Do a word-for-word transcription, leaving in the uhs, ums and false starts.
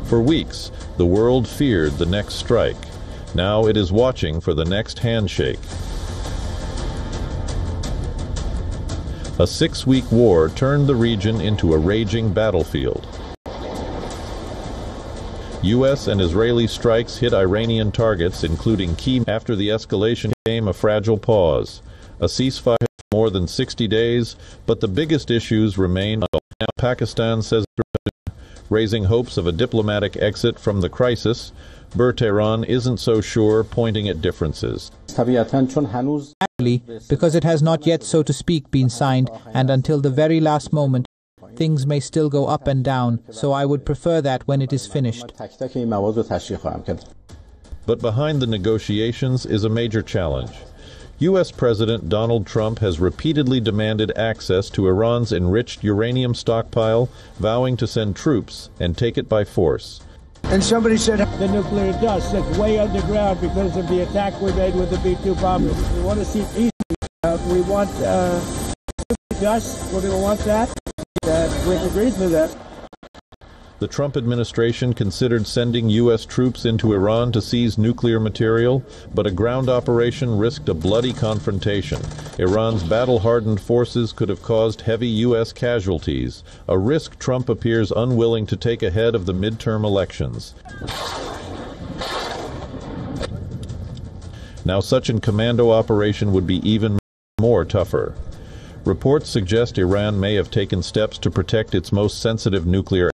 For weeks, the world feared the next strike. Now it is watching for the next handshake. A six-week war turned the region into a raging battlefield. U S and Israeli strikes hit Iranian targets, including key. After the escalation came a fragile pause. A ceasefire for more than sixty days, but the biggest issues remain. Now Pakistan says, raising hopes of a diplomatic exit from the crisis, but Tehran isn't so sure, pointing at differences. Actually, because it has not yet, so to speak, been signed, and until the very last moment, things may still go up and down, so I would prefer that when it is finished. But behind the negotiations is a major challenge. U S President Donald Trump has repeatedly demanded access to Iran's enriched uranium stockpile, vowing to send troops and take it by force. And somebody said the nuclear dust that's way underground because of the attack we made with the B two bombers. We want to see it easy. Uh, we want uh, dust. We're going to want that. Uh, we've agreed to that. The Trump administration considered sending U S troops into Iran to seize nuclear material, but a ground operation risked a bloody confrontation. Iran's battle-hardened forces could have caused heavy U S casualties, a risk Trump appears unwilling to take ahead of the midterm elections. Now such a commando operation would be even more tougher. Reports suggest Iran may have taken steps to protect its most sensitive nuclear